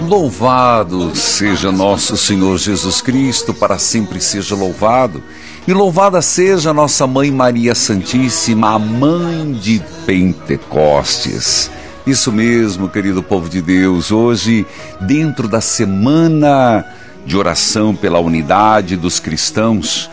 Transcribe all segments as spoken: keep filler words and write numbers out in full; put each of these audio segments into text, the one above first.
Louvado seja nosso Senhor Jesus Cristo, para sempre seja louvado. E louvada seja nossa Mãe Maria Santíssima, a Mãe de Pentecostes. Isso mesmo, querido povo de Deus. Hoje, dentro da semana de oração pela unidade dos cristãos,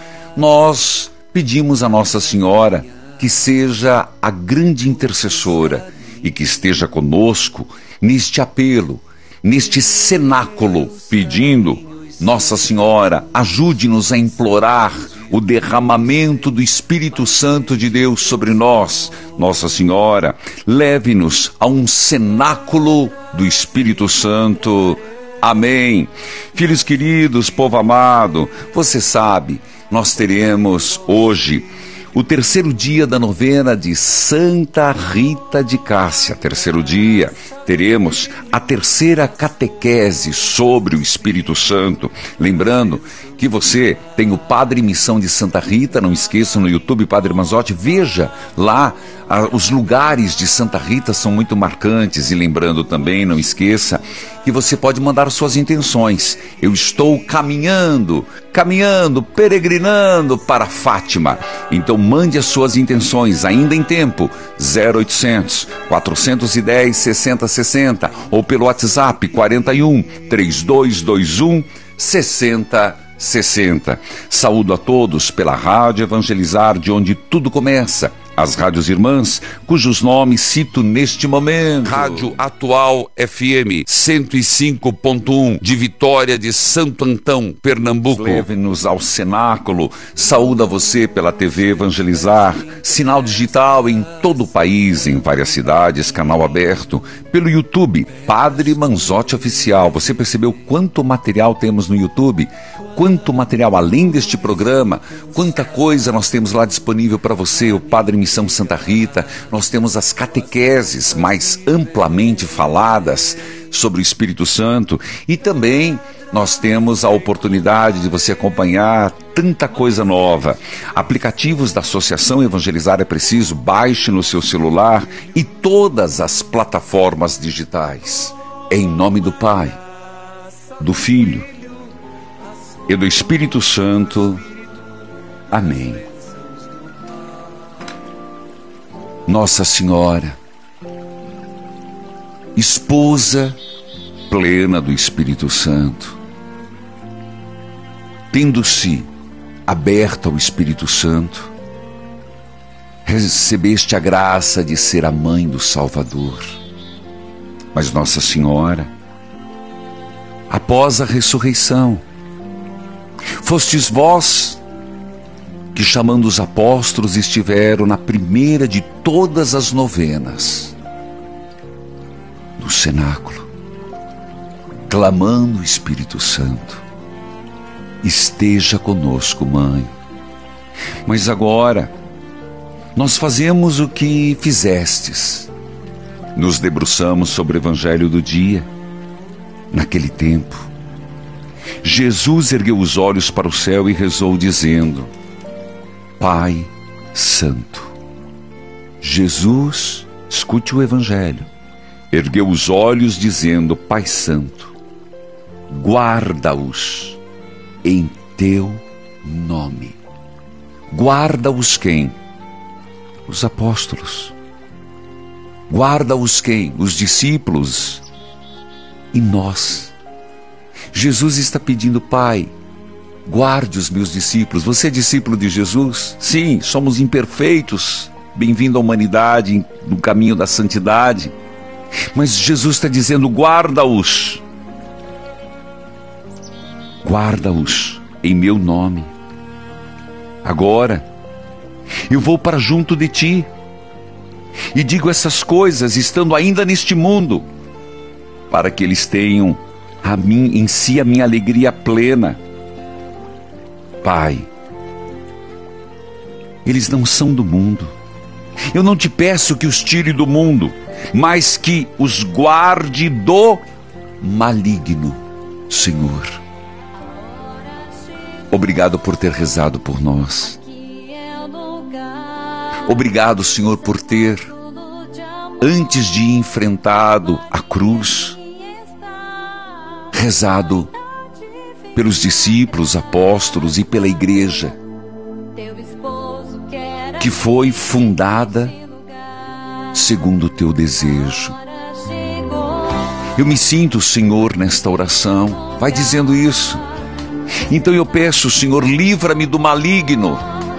nós pedimos a Nossa Senhora que seja a grande intercessora e que esteja conosco neste apelo, neste cenáculo, pedindo: Nossa Senhora, ajude-nos a implorar o derramamento do Espírito Santo de Deus sobre nós. Nossa Senhora, leve-nos a um cenáculo do Espírito Santo. Amém. Filhos queridos, povo amado, você sabe, nós teremos hoje o terceiro dia da novena de Santa Rita de Cássia. Terceiro dia, teremos a terceira catequese sobre o Espírito Santo. Lembrando que você tem o Padre Missão de Santa Rita, não esqueça, no YouTube, Padre Manzotti, veja lá, ah, os lugares de Santa Rita são muito marcantes. E lembrando também, não esqueça, que você pode mandar suas intenções. Eu estou caminhando, caminhando, peregrinando para Fátima. Então mande as suas intenções, ainda em tempo, zero oitocentos, quatrocentos e dez, sessenta sessenta, ou pelo WhatsApp quarenta e um, trinta e dois vinte e um, sessenta sessenta. Saúdo a todos pela Rádio Evangelizar, de onde tudo começa, as rádios irmãs, cujos nomes cito neste momento: Rádio Atual F M cento e cinco ponto um, de Vitória de Santo Antão, Pernambuco. Leve-nos ao cenáculo. Saúda você pela T V Evangelizar, sinal digital em todo o país, em várias cidades, canal aberto. Pelo YouTube, Padre Manzotti Oficial. Você percebeu quanto material temos no YouTube? Quanto material, além deste programa, quanta coisa nós temos lá disponível para você. O Padre Missão Santa Rita, nós temos as catequeses mais amplamente faladas sobre o Espírito Santo, e também nós temos a oportunidade de você acompanhar tanta coisa nova. Aplicativos da Associação Evangelizar é Preciso, baixe no seu celular, e todas as plataformas digitais. Em nome do Pai, do Filho e do Espírito Santo. Amém. Nossa Senhora, esposa plena do Espírito Santo, tendo-se aberta ao Espírito Santo, recebeste a graça de ser a mãe do Salvador. Mas Nossa Senhora, após a ressurreição, fostes vós que, chamando os apóstolos, estiveram na primeira de todas as novenas, no cenáculo, clamando o Espírito Santo: esteja conosco, Mãe. Mas agora nós fazemos o que fizestes, nos debruçamos sobre o Evangelho do dia. Naquele tempo, Jesus ergueu os olhos para o céu e rezou, dizendo: Pai Santo. Jesus, escute o Evangelho, ergueu os olhos dizendo: Pai Santo, guarda-os em teu nome. Guarda-os quem? Os apóstolos. Guarda-os quem? Os discípulos. E nós. Jesus está pedindo: Pai, guarde os meus discípulos. Você é discípulo de Jesus? Sim, somos imperfeitos. Bem-vindo à humanidade, no caminho da santidade. Mas Jesus está dizendo: guarda-os. Guarda-os em meu nome. Agora, eu vou para junto de ti e digo essas coisas estando ainda neste mundo, para que eles tenham a mim, em si, a minha alegria plena. Pai, eles não são do mundo. Eu não te peço que os tire do mundo, mas que os guarde do maligno, Senhor. Obrigado por ter rezado por nós. Obrigado, Senhor, por ter, antes de enfrentado a cruz, rezado pelos discípulos, apóstolos e pela igreja, que foi fundada segundo o teu desejo. Eu me sinto, Senhor, nesta oração. Vai dizendo isso. Então eu peço, Senhor, livra-me do maligno.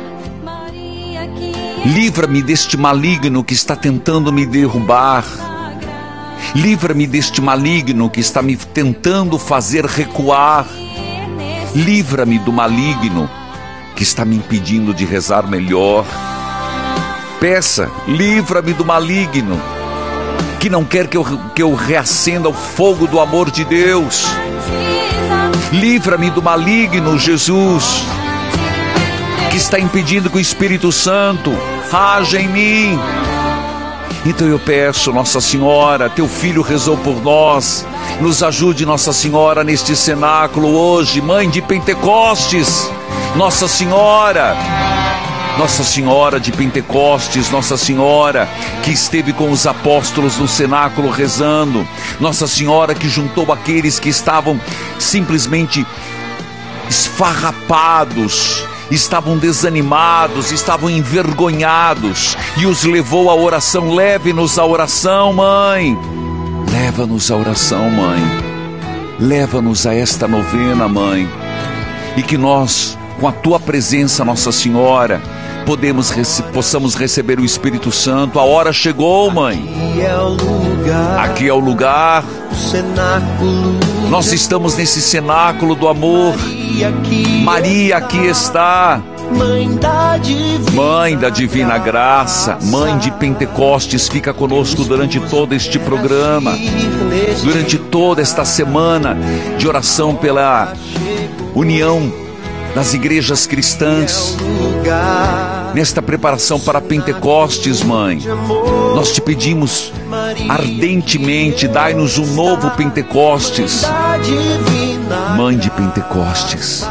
Livra-me deste maligno que está tentando me derrubar. Livra-me deste maligno que está me tentando fazer recuar. Livra-me do maligno que está me impedindo de rezar melhor. Peça, livra-me do maligno que não quer que eu, que eu reacenda o fogo do amor de Deus. Livra-me do maligno, Jesus, que está impedindo que o Espírito Santo haja em mim. Então eu peço, Nossa Senhora, teu filho rezou por nós. Nos ajude, Nossa Senhora, neste cenáculo hoje. Mãe de Pentecostes, Nossa Senhora, Nossa Senhora de Pentecostes, Nossa Senhora que esteve com os apóstolos no cenáculo rezando, Nossa Senhora que juntou aqueles que estavam simplesmente esfarrapados, estavam desanimados, estavam envergonhados, e os levou à oração. Leve-nos à oração, Mãe. Leva-nos à oração, Mãe. Leva-nos a esta novena, Mãe. E que nós, com a Tua presença, Nossa Senhora, podemos, possamos receber o Espírito Santo. A hora chegou, Mãe. Aqui é o lugar. Aqui é o lugar. O cenáculo. Nós estamos nesse cenáculo do amor. Maria aqui, Maria aqui está. Mãe da divina, Mãe da divina graça, Mãe de Pentecostes, fica conosco durante todo este programa, durante toda esta semana de oração pela união das igrejas cristãs, nesta preparação para Pentecostes, Mãe. Nós te pedimos ardentemente, dai-nos um novo Pentecostes. Mãe de Pentecostes,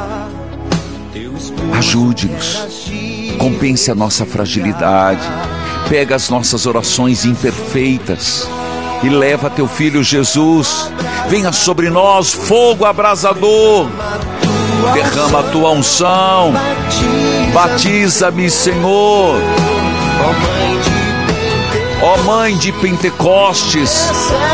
ajude-nos, compense a nossa fragilidade, pega as nossas orações imperfeitas e leva teu Filho Jesus. Venha sobre nós fogo abrasador, derrama a tua unção, batiza-me, Senhor. Ó Mãe de Pentecostes,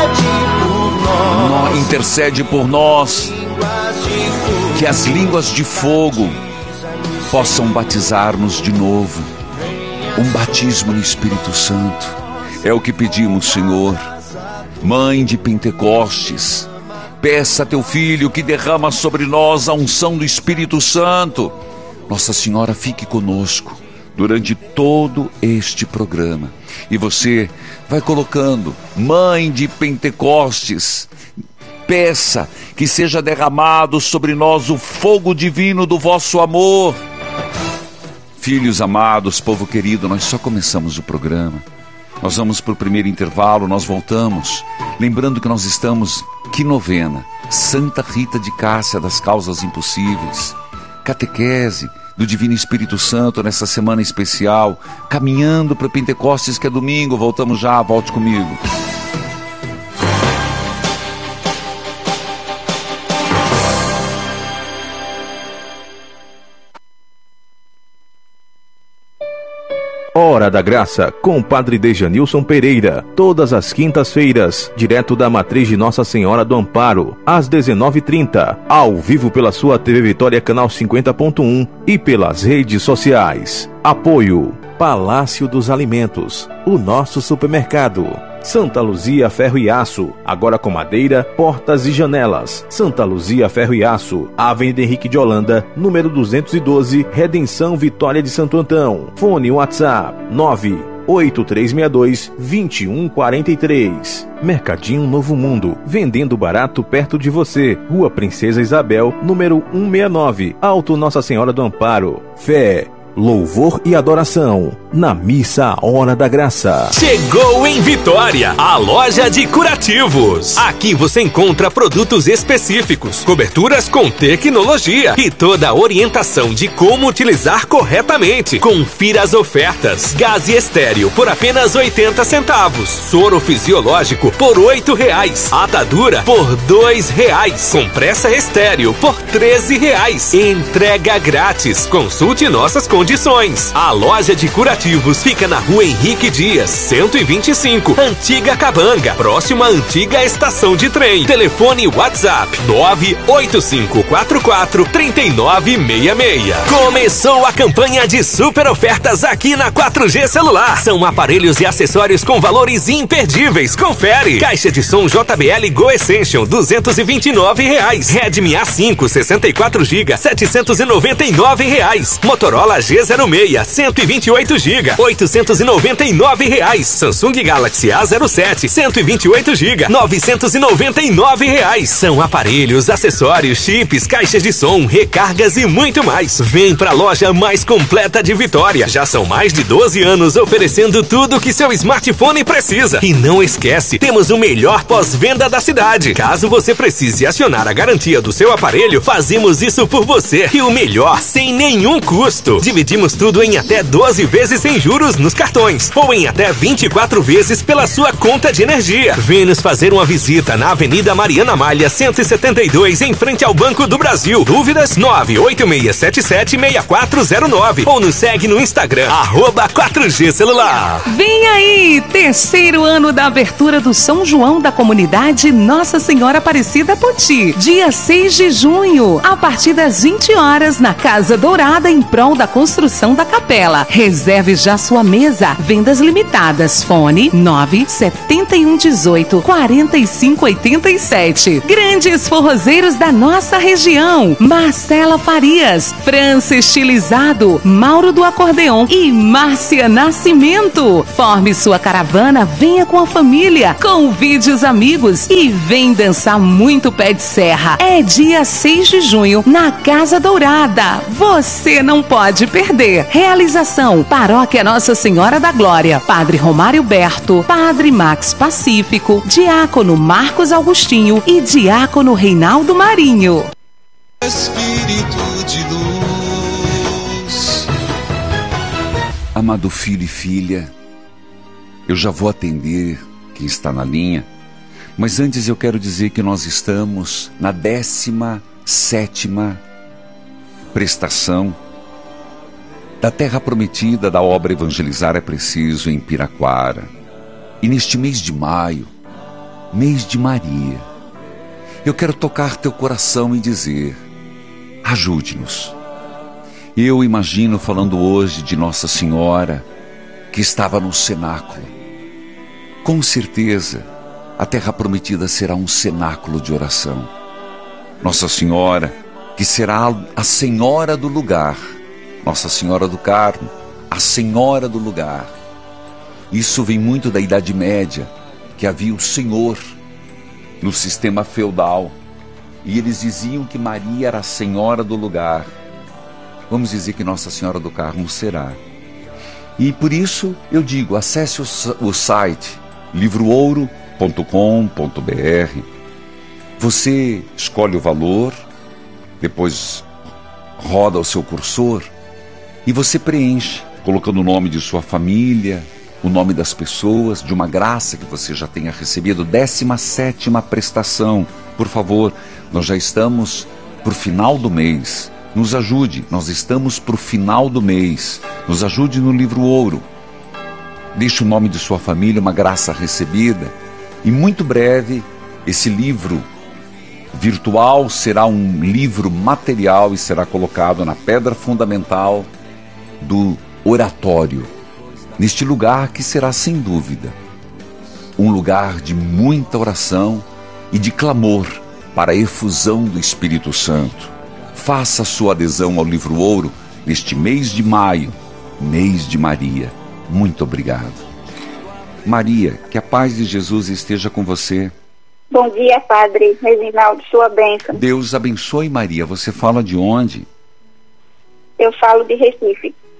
intercede por nós, que as línguas de fogo possam batizar-nos de novo. Um batismo no Espírito Santo é o que pedimos, Senhor. Mãe de Pentecostes, peça a teu Filho que derrama sobre nós a unção do Espírito Santo. Nossa Senhora, fique conosco durante todo este programa. E você vai colocando, Mãe de Pentecostes, peça que seja derramado sobre nós o fogo divino do vosso amor. Filhos amados, povo querido, nós só começamos o programa. Nós vamos para o primeiro intervalo, nós voltamos. Lembrando que nós estamos, que novena? Santa Rita de Cássia das Causas Impossíveis. Catequese do Divino Espírito Santo nessa semana especial. Caminhando para Pentecostes, que é domingo. Voltamos já, volte comigo. Hora da Graça, com o Padre Dejanilson Pereira, todas as quintas-feiras, direto da matriz de Nossa Senhora do Amparo, às dezenove e trinta, ao vivo pela sua T V Vitória Canal cinquenta ponto um e pelas redes sociais. Apoio Palácio dos Alimentos, o nosso supermercado. Santa Luzia Ferro e Aço, agora com madeira, portas e janelas. Santa Luzia Ferro e Aço, Avenida Henrique de Holanda, número duzentos e doze, Redenção Vitória de Santo Antão. Fone WhatsApp nove oito três seis dois, dois um quatro três. Mercadinho Novo Mundo, vendendo barato perto de você. Rua Princesa Isabel, número cento e sessenta e nove, Alto Nossa Senhora do Amparo. Fé, louvor e adoração, na Missa Hora da Graça. Chegou em Vitória, a loja de curativos. Aqui você encontra produtos específicos, coberturas com tecnologia e toda a orientação de como utilizar corretamente. Confira as ofertas. Gás estéreo por apenas oitenta centavos. Soro fisiológico por oito reais. Atadura por dois reais. Compressa estéreo por treze reais. Entrega grátis. Consulte nossas condições. A loja de curativos fica na Rua Henrique Dias, cento e vinte e cinco, Antiga Cabanga, próxima à antiga estação de trem. Telefone WhatsApp nove oito cinco quatro quatro três nove seis seis. Começou a campanha de super ofertas aqui na quatro G Celular. São aparelhos e acessórios com valores imperdíveis. Confere. Caixa de som J B L Go Essential duzentos e vinte e nove reais. Redmi A cinco sessenta e quatro gigas setecentos e noventa e nove reais. Motorola G zero seis cento e vinte e oito gigas oitocentos e noventa e nove reais. Samsung Galaxy A zero sete cento e vinte e oito gigas novecentos e noventa e nove reais. São aparelhos, acessórios, chips, caixas de som, recargas e muito mais. Vem pra loja mais completa de Vitória. Já são mais de doze anos oferecendo tudo que seu smartphone precisa. E não esquece, temos o melhor pós-venda da cidade. Caso você precise acionar a garantia do seu aparelho, fazemos isso por você. E o melhor, sem nenhum custo. Dividimos tudo em até doze vezes sem juros nos cartões ou em até vinte e quatro vezes pela sua conta de energia. Vem nos fazer uma visita na Avenida Mariana Malha cento e setenta e dois, em frente ao Banco do Brasil. Dúvidas? nove oito seis sete sete seis quatro zero nove ou nos segue no Instagram, arroba quatro G Celular. Vem aí, terceiro ano da abertura do São João da Comunidade Nossa Senhora Aparecida Poti, dia seis de junho, a partir das vinte horas, na Casa Dourada, em prol da construção da capela. Reserve já sua mesa. Vendas limitadas. Fone nove sete um um oito quatro cinco oito sete. Grandes forrozeiros da nossa região: Marcela Farias, França Estilizado, Mauro do Acordeon e Márcia Nascimento. Forme sua caravana, venha com a família, convide os amigos e vem dançar muito pé de serra. É dia seis de junho, na Casa Dourada. Você não pode perder. Realização: Paróquia Nossa Senhora da Glória, Padre Romário Berto, Padre Max Pacífico, Diácono Marcos Augustinho e Diácono Reinaldo Marinho. Espírito de luz. Amado filho e filha, eu já vou atender quem está na linha, mas antes eu quero dizer que nós estamos na décima sétima prestação da Terra Prometida da obra Evangelizar é Preciso em Piraquara. E neste mês de maio, mês de Maria, eu quero tocar teu coração e dizer: ajude-nos. Eu imagino falando hoje de Nossa Senhora que estava no cenáculo. Com certeza, a Terra Prometida será um cenáculo de oração. Nossa Senhora, que será a Senhora do lugar, Nossa Senhora do Carmo, a Senhora do lugar. Isso vem muito da Idade Média, que havia o Senhor no sistema feudal, e eles diziam que Maria era a Senhora do lugar. Vamos dizer que Nossa Senhora do Carmo será. E por isso eu digo, acesse o, o site livro ouro ponto com ponto br. Você escolhe o valor, depois roda o seu cursor e você preenche, colocando o nome de sua família, o nome das pessoas, de uma graça que você já tenha recebido. Décima sétima prestação. Por favor, nós já estamos para o final do mês. Nos ajude, nós estamos para o final do mês. Nos ajude no livro ouro. Deixe o nome de sua família, uma graça recebida. E muito breve, esse livro virtual será um livro material e será colocado na pedra fundamental do oratório. Neste lugar que será, sem dúvida, um lugar de muita oração e de clamor para a efusão do Espírito Santo. Faça sua adesão ao livro ouro neste mês de maio, mês de Maria. Muito obrigado. Maria, que a paz de Jesus esteja com você. Bom dia, Padre Reginaldo, sua bênção. Deus abençoe, Maria. Você fala de onde? Eu falo de Recife.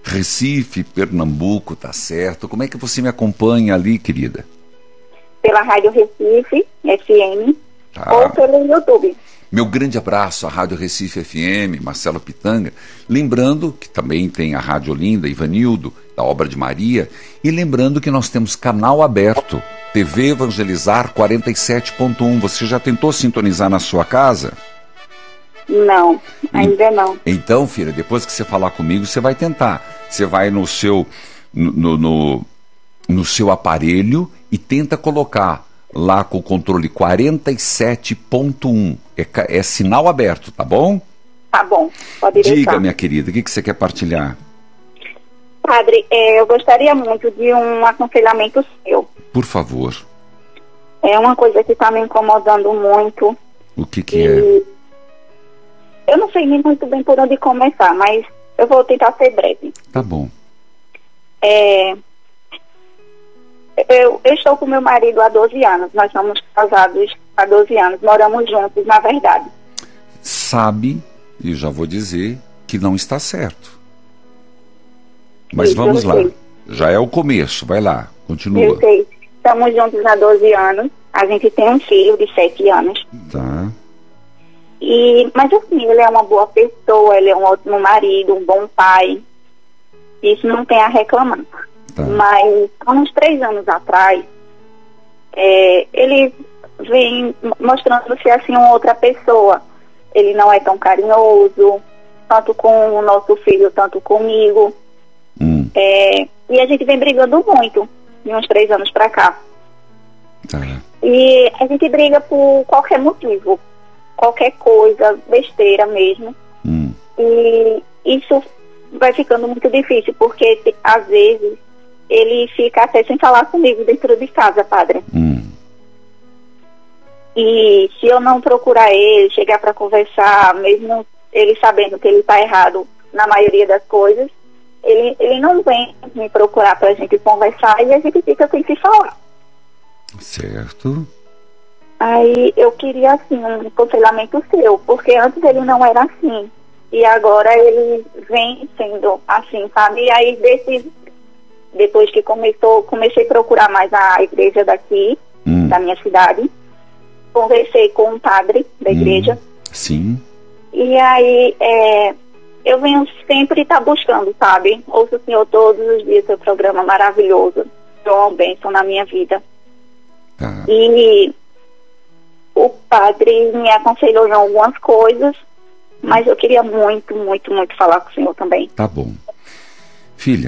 Recife, Pernambuco, tá certo. Como é que você me acompanha ali, querida? Pela Rádio Recife, F M, Tá. ou pelo YouTube. Meu grande abraço à Rádio Recife F M, Marcelo Pitanga. Lembrando que também tem a Rádio Olinda, Ivanildo, da Obra de Maria. E lembrando que nós temos canal aberto, T V Evangelizar quarenta e sete ponto um. Você já tentou sintonizar na sua casa? Não, ainda não. Então, filha, depois que você falar comigo, você vai tentar. Você vai no seu, no, no, no seu aparelho e tenta colocar lá com o controle quarenta e sete ponto um. É, é sinal aberto, tá bom? Tá bom, pode deixar. Diga, minha querida, o que, que você quer partilhar? Padre, é, eu gostaria muito de um aconselhamento seu. Por favor. É uma coisa que está me incomodando muito. O que que e é? eu não sei nem muito bem por onde começar, mas eu vou tentar ser breve. Tá bom. É, eu, eu estou com meu marido há doze anos. Nós somos casados há doze anos. Moramos juntos, na verdade. Sabe, e já vou dizer, que não está certo. Mas Isso, vamos eu lá. sei. Já é o começo. Vai lá, continua. Eu sei. Estamos juntos há doze anos. A gente tem um filho de sete anos. Tá. E, mas assim, ele é uma boa pessoa, ele é um ótimo marido, um bom pai. Isso não tem a reclamar. Tá. Mas há uns três anos atrás, é, ele vem mostrando-se assim uma outra pessoa. Ele não é tão carinhoso, tanto com o nosso filho, tanto comigo. Hum. É, e a gente vem brigando muito, de uns três anos pra cá. Tá. E a gente briga por qualquer motivo, qualquer coisa, besteira mesmo. Hum. E isso vai ficando muito difícil, porque te- às vezes ele fica até sem falar comigo dentro de casa, padre. Hum. E se eu não procurar ele, chegar para conversar, mesmo ele sabendo que ele está errado na maioria das coisas, ele, ele não vem me procurar para a gente conversar e a gente fica sem se falar. Certo. Aí eu queria, assim, um aconselhamento seu, porque antes ele não era assim. E agora ele vem sendo assim, sabe? E aí, desse, depois que começou, comecei a procurar mais a igreja daqui, Hum. da minha cidade. Conversei com um padre da igreja. Hum. Sim. E aí, é, eu venho sempre estar buscando, sabe? Ouço o senhor todos os dias, seu programa maravilhoso. É uma bênção na minha vida. Tá. E o padre me aconselhou em algumas coisas, mas eu queria muito, muito, muito falar com o senhor também. Tá bom. Filha,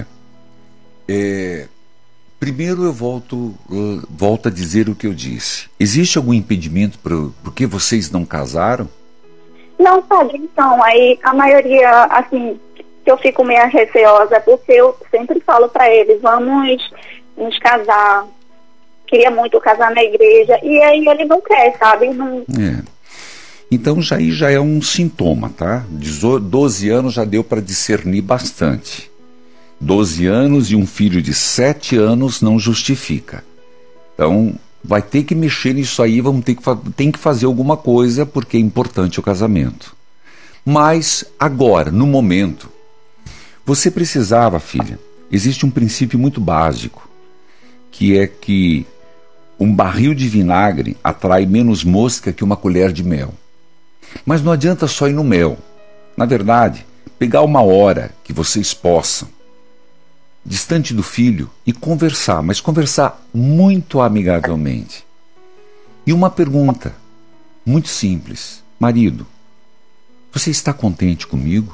é, primeiro eu volto, uh, volto a dizer o que eu disse. Existe algum impedimento por, por que vocês não casaram? Não, padre, então, aí a maioria, assim, que eu fico meio receosa, é porque eu sempre falo para eles, vamos nos casar. Queria muito casar na igreja, e aí ele não quer, sabe? Não... É. Então já aí já é um sintoma, tá? Dezo- doze anos já deu para discernir bastante. doze anos e um filho de sete anos não justifica. Então vai ter que mexer nisso aí, vamos ter que, fa- tem que fazer alguma coisa, porque é importante o casamento. Mas agora, no momento, você precisava, filha, existe um princípio muito básico, que é que um barril de vinagre atrai menos mosca que uma colher de mel. Mas não adianta só ir no mel. Na verdade, pegar uma hora que vocês possam, distante do filho, e conversar, mas conversar muito amigavelmente. E uma pergunta, muito simples. Marido, você está contente comigo?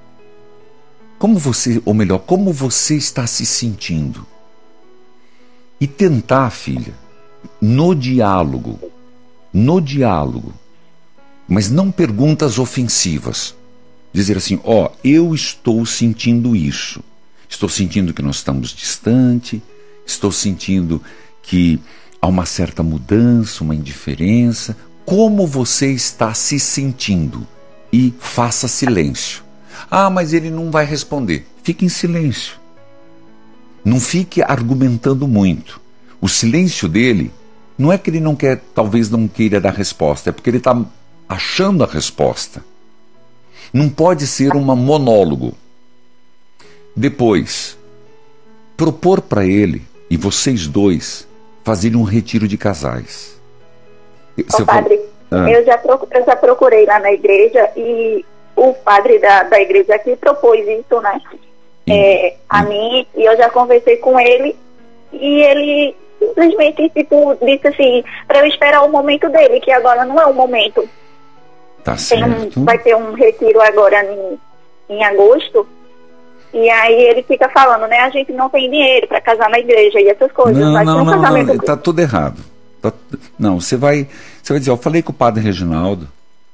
Como você, ou melhor, como você está se sentindo? E tentar, filha, no diálogo, no diálogo, mas não perguntas ofensivas. Dizer assim, ó, eu estou sentindo isso. Estou sentindo que nós estamos distante, estou sentindo que há uma certa mudança, uma indiferença. Como você está se sentindo? E faça silêncio. Ah, mas ele não vai responder. Fique em silêncio. Não fique argumentando muito. O silêncio dele não é que ele não quer, talvez não queira dar resposta, é porque ele está achando a resposta. Não pode ser um monólogo. Depois, propor para ele e vocês dois fazerem um retiro de casais. Ô, padre, ah. eu, já procurei, eu já procurei lá na igreja e o padre da, da igreja aqui propôs isso, né? É, a mim, e eu já conversei com ele e ele simplesmente tipo, disse assim, para eu esperar o momento dele, que agora não é o momento. Tá certo. Um, vai ter um retiro agora em, em agosto, e aí ele fica falando, né, a gente não tem dinheiro para casar na igreja e essas coisas. Não, vai não, um não, casamento... não, tá tudo errado. Tá, não, você vai, você vai dizer, eu falei com o padre Reginaldo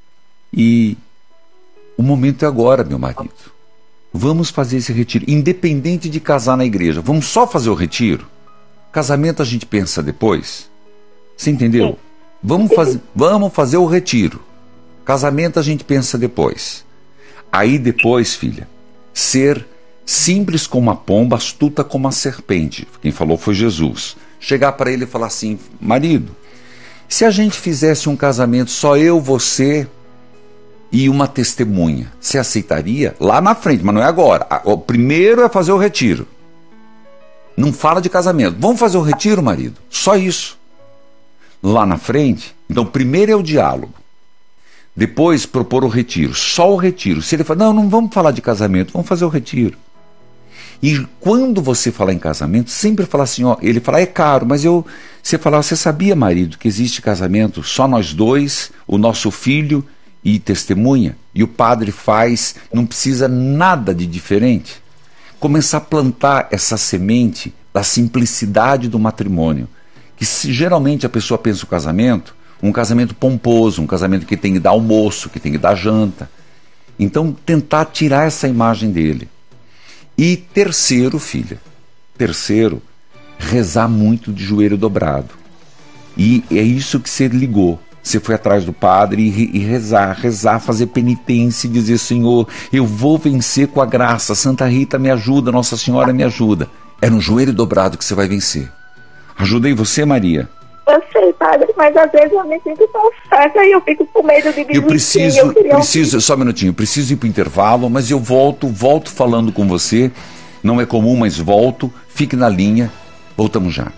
e o momento é agora, meu marido. Vamos fazer esse retiro, independente de casar na igreja. Vamos só fazer o retiro? Casamento a gente pensa depois. Você entendeu? Sim. Vamos fazer, vamos fazer o retiro. Casamento a gente pensa depois. Aí depois, filha, ser simples como a pomba, astuta como a serpente. Quem falou foi Jesus. Chegar para ele e falar assim, marido, se a gente fizesse um casamento só eu, você e uma testemunha, você aceitaria? Lá na frente, mas não é agora. O primeiro é fazer o retiro. Não fala de casamento. Vamos fazer o retiro, marido? Só isso. Lá na frente, então primeiro é o diálogo. Depois propor o retiro. Só o retiro. Se ele falar, não, não vamos falar de casamento, vamos fazer o retiro. E quando você falar em casamento, sempre falar assim, ó, ele falar, é caro, mas eu, você falar, você sabia, marido, que existe casamento só nós dois, o nosso filho e testemunha, e o padre faz, não precisa nada de diferente. Começar a plantar essa semente da simplicidade do matrimônio, que se, geralmente a pessoa pensa o casamento, um casamento pomposo, um casamento que tem que dar almoço, que tem que dar janta. Então tentar tirar essa imagem dele. E terceiro, filha, terceiro, rezar muito de joelho dobrado. E é isso que você ligou. Você foi atrás do padre e, e rezar, rezar, fazer penitência e dizer, Senhor, eu vou vencer com a graça, Santa Rita me ajuda, Nossa Senhora me ajuda. É no joelho dobrado que você vai vencer. Ajudei você, Maria? Eu sei, padre, mas às vezes eu me sinto tão fraca e eu fico com medo de desistir. Eu preciso, eu preciso, um... só um minutinho, eu preciso ir para o intervalo, mas eu volto, volto falando com você. Não é comum, mas volto. Fique na linha, voltamos já.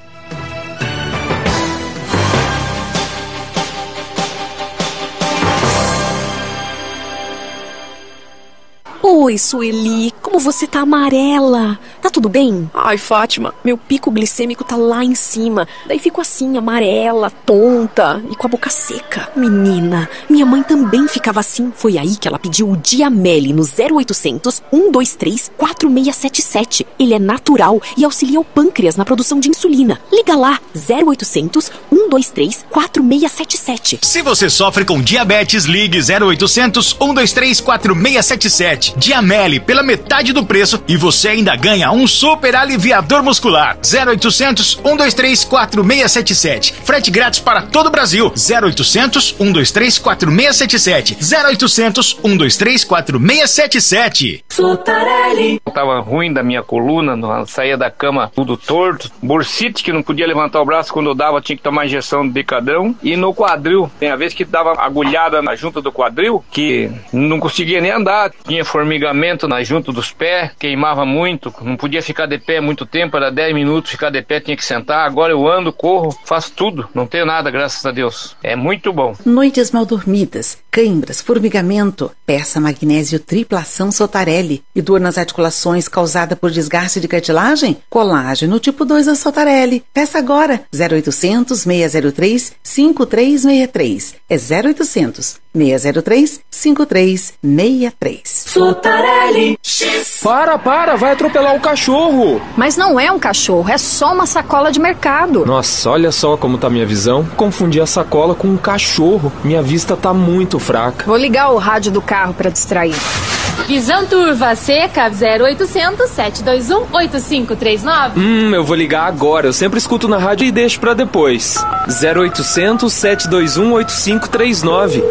Oi, Sueli, como você tá amarela? Tá tudo bem? Ai, Fátima, meu pico glicêmico tá lá em cima. Daí fico assim, amarela, tonta e com a boca seca. Menina, minha mãe também ficava assim. Foi aí que ela pediu o Diamele no zero oitocentos, um dois três, quatro seis sete sete. Ele é natural e auxilia o pâncreas na produção de insulina. Liga lá, zero oitocentos, um dois três, quatro seis sete sete. Se você sofre com diabetes, ligue zero oitocentos, um dois três, quatro seis sete sete. Diamele pela metade do preço e você ainda ganha um super aliviador muscular. zero oitocentos, um dois três, quatro seis sete sete. Frete grátis para todo o Brasil. zero oitocentos, um dois três, quatro seis sete sete. zero oitocentos, um dois três, quatro seis sete sete. Sotarelli. Tava ruim da minha coluna, saía da cama tudo torto. Bursite, que não podia levantar o braço quando eu dava, tinha que tomar injeção de bicadrão. E no quadril, tem a vez que dava agulhada na junta do quadril, que não conseguia nem andar. Tinha formigamento na junta dos pés, queimava muito, não podia ficar de pé muito tempo, era dez minutos, ficar de pé tinha que sentar. Agora eu ando, corro, faço tudo, não tenho nada, graças a Deus. É muito bom. Noites mal dormidas, câimbras, formigamento, peça magnésio tripla ação Sotarelli. E dor nas articulações causada por desgaste de cartilagem? Colágeno tipo dois da Sotarelli. Peça agora, zero oitocentos, seis zero três, cinco três seis três. É zero oitocentos, seis zero três, cinco três seis três. Sotarelli. Para, para, vai atropelar o cachorro. Mas não é um cachorro, é só uma sacola de mercado. Nossa, olha só como tá minha visão. Confundi a sacola com um cachorro. Minha vista tá muito fraca. Vou ligar o rádio do carro pra distrair. Visão turva seca zero oitocentos, sete dois um, oito cinco três nove. Hum, eu vou ligar agora. Eu sempre escuto na rádio e deixo pra depois. zero oitocentos, sete dois um, oito cinco três nove.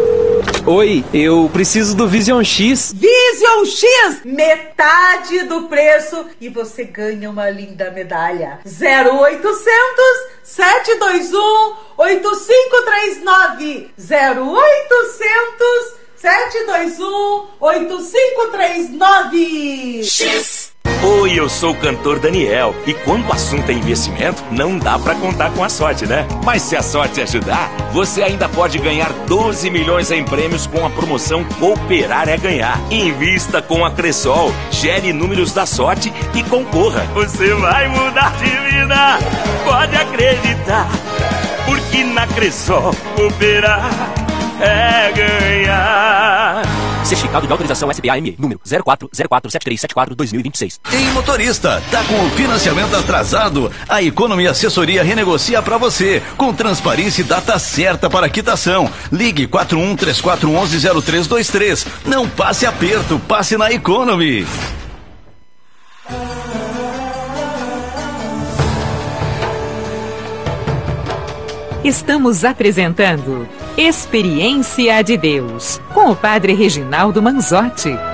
Oi, eu preciso do Vision X. Vision X! Metade do preço e você ganha uma linda medalha. zero oitocentos, sete dois um, oito cinco três nove. zero oitocentos, sete dois um, oito cinco três nove. X! Oi, eu sou o cantor Daniel. E quando o assunto é investimento, não dá pra contar com a sorte, né? Mas se a sorte ajudar, você ainda pode ganhar doze milhões em prêmios com a promoção Cooperar é Ganhar. Invista com a Cressol, gere números da sorte e concorra. Você vai mudar de vida, pode acreditar. Porque na Cressol, cooperar é ganhar. Certificado de autorização S P A M E, número zero quatro zero quatro sete três sete quatro dois mil e vinte e seis. Ei, motorista, tá com o financiamento atrasado? A Economy Assessoria renegocia pra você, com transparência e data certa para quitação. Ligue quatro um três quatro um um zero três dois três. Não passe aperto, passe na Economy. Estamos apresentando Experiência de Deus, com o Padre Reginaldo Manzotti.